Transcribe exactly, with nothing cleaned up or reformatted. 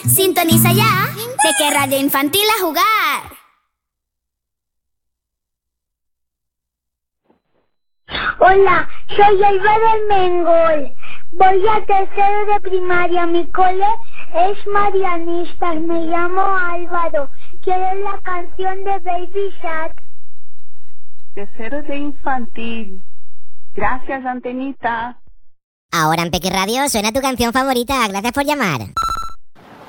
Sintoniza ya, Peque Radio Infantil a jugar. Hola, soy Alba del Mengol. Voy a tercero de primaria. Mi cole es Marianistas. Me llamo Álvaro. Quiero la canción de Baby Shark. Tercero de infantil. Gracias, Antenita. Ahora en Peque Radio suena tu canción favorita. Gracias por llamar.